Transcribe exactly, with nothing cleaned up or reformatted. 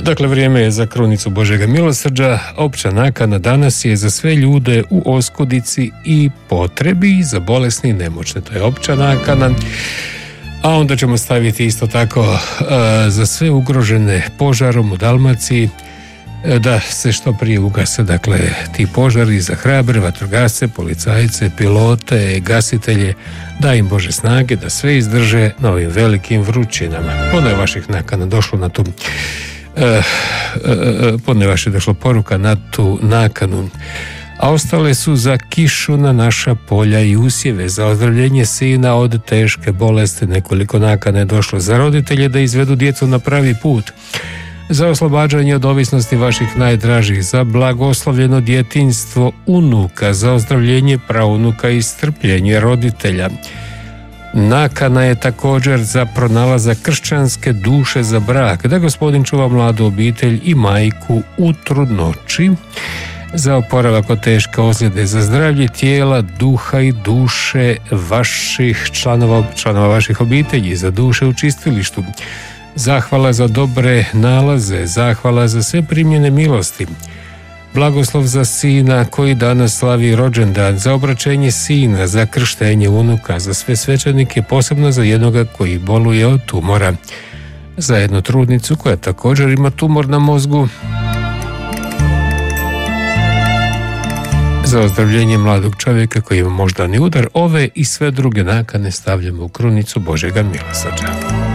Dakle, vrijeme je za krunicu Božjega milosrđa. Opća nakana danas je za sve ljude u oskudici i potrebi, za bolesni i nemoćne. To je opća nakana. A onda ćemo staviti isto tako uh, za sve ugrožene požarom u Dalmaciji, da se što prije ugase, dakle, ti požari, za hrabre vatrogasce, policajce, pilote, gasitelje, da im Bože snage da sve izdrže na ovim velikim vrućinama. Puno je vaših nakana došlo na tu uh, uh, puno je vaših došlo poruka na tu nakanu, a ostale su za kišu na naša polja i usjeve, za ozdravljenje sina od teške bolesti. Nekoliko nakana je došlo za roditelje da izvedu djecu na pravi put, za oslobađanje od ovisnosti vaših najdražih, za blagoslovljeno djetinjstvo unuka, za ozdravljenje praunuka i strpljenje roditelja. Nakana je također za pronalazak kršćanske duše za brak, da Gospodin čuva mladu obitelj i majku u trudnoći, za oporavak od teške ozljede, za zdravlje tijela, duha i duše vaših članova, članova vaših obitelji, za duše u čistilištu. Zahvala za dobre nalaze, zahvala za sve primljene milosti. Blagoslov za sina koji danas slavi rođendan, za obraćenje sina, za krštenje unuka, za sve svećenike, posebno za jednoga koji boluje od tumora, za jednu trudnicu koja također ima tumor na mozgu, za ozdravljenje mladog čovjeka koji ima moždani udar. Ove i sve druge nakane stavljamo u krunicu Božjega milosrđa.